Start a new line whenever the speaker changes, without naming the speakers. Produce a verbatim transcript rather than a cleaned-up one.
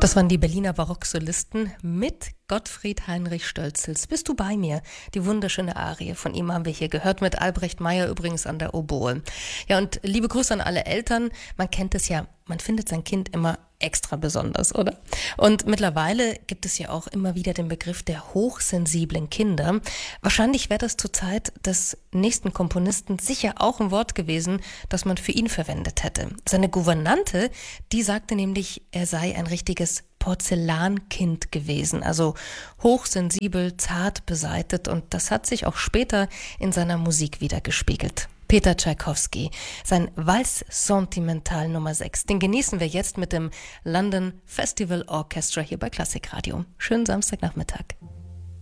Das waren die Berliner Barocksolisten mit Gottfried Heinrich Stölzels. Bist du bei mir? Die wunderschöne Arie von ihm haben wir hier gehört, mit Albrecht Meyer übrigens an der Oboe. Ja, und liebe Grüße an alle Eltern. Man kennt es ja, man findet sein Kind immer extra besonders, oder? Und mittlerweile gibt es ja auch immer wieder den Begriff der hochsensiblen Kinder. Wahrscheinlich wäre das zur Zeit des nächsten Komponisten sicher auch ein Wort gewesen, das man für ihn verwendet hätte. Seine Gouvernante, die sagte nämlich, er sei ein richtiges Porzellankind gewesen, also hochsensibel, zart beseitet, und das hat sich auch später in seiner Musik wieder gespiegelt. Peter Tschaikowski, sein Valse Sentimental Nummer sechs, den genießen wir jetzt mit dem London Festival Orchestra hier bei Klassikradio. Schönen Samstagnachmittag.